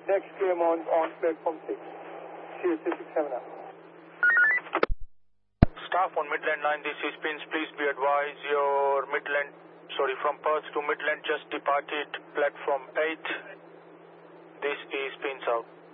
Next came on platform 6. CSC 67 up. Staff on Midland 9, this is Pins. Please be advised your from Perth to Midland just departed platform 8. This is Pins out.